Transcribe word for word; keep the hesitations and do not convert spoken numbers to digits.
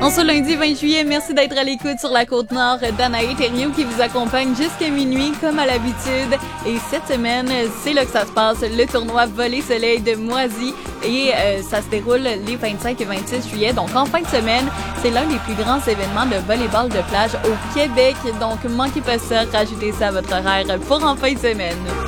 En ce lundi vingt juillet, merci d'être à l'écoute sur la Côte-Nord. Danae Thériault qui vous accompagne jusqu'à minuit comme à l'habitude. Et cette semaine, c'est là que ça se passe, le tournoi Volley-Soleil de Moisy. Et euh, ça se déroule les vingt-cinq et vingt-six juillet. Donc en fin de semaine, c'est l'un des plus grands événements de volleyball de plage au Québec. Donc manquez pas ça, rajoutez ça à votre horaire pour en fin de semaine.